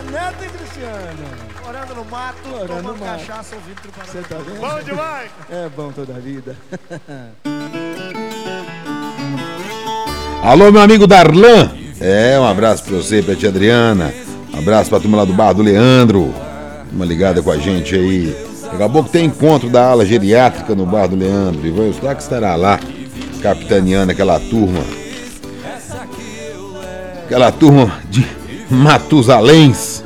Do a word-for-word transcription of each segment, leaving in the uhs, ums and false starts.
Neto, hein, Cristiano? Morando no mato, Morando tomando no mato. cachaça, ouvindo Tribunal. Você tá vendo? Bom demais! É bom toda a vida. Alô, meu amigo Darlan. É, um abraço pra você, pra tia Adriana. Um abraço pra turma lá do bar do Leandro. Uma ligada com a gente aí. Daqui a pouco tem encontro da ala geriátrica no bar do Leandro. Ivan Eustáquio estará lá, capitaneando aquela turma. Aquela turma de Matusaléns.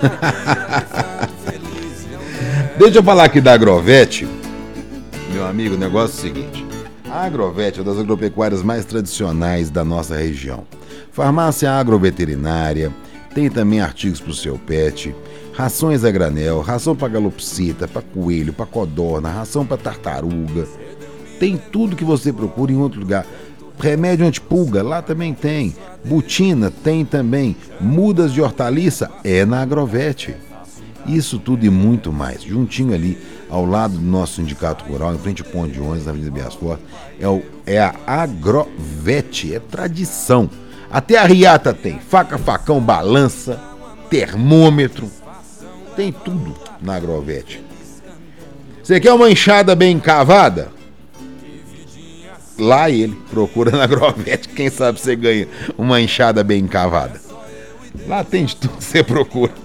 Deixa eu falar aqui da Agrovete. Meu amigo, o negócio é o seguinte. A Agrovete é uma das agropecuárias mais tradicionais da nossa região. Farmácia agroveterinária, tem também artigos para o seu pet, rações a granel, ração para galopsita, para coelho, para codorna, ração para tartaruga. Tem tudo que você procura em outro lugar. Remédio antipulga, lá também tem. Butina, tem também. Mudas de hortaliça, é na Agrovete. Isso tudo e muito mais. Juntinho ali, ao lado do nosso sindicato rural, em frente ao ponto de ônibus, na Avenida Bias Fortes, é, o, é a Agrovete, é tradição. Até a riata tem, faca, facão, balança, termômetro, tem tudo na Agrovete. Você quer uma enxada bem cavada? Lá ele, procura na Agrovete, quem sabe você ganha uma enxada bem cavada. Lá tem de tudo que você procura.